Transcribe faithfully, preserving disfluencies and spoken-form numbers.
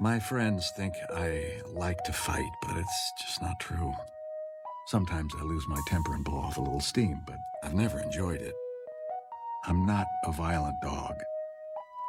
My friends think I like to fight, but it's just not true. Sometimes I lose my temper and blow off a little steam, but I've never enjoyed it. I'm not a violent dog.